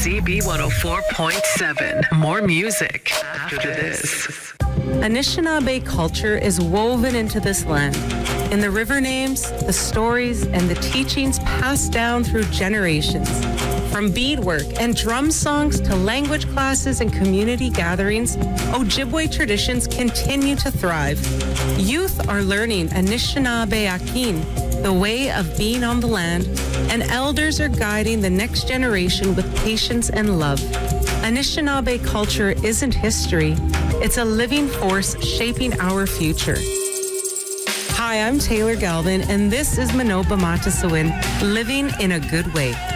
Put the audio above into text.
CB 104.7. More music after this. Anishinaabe culture is woven into this land. In the river names, the stories, and the teachings passed down through generations. From beadwork and drum songs to language classes and community gatherings, Ojibwe traditions continue to thrive. Youth are learning Anishinaabe Akin, the way of being on the land, and elders are guiding the next generation with patience and love. Anishinaabe culture isn't history. It's a living force shaping our future. Hi, I'm Taylor Galvin, and this is Manoba Matasawin, Living in a Good Way.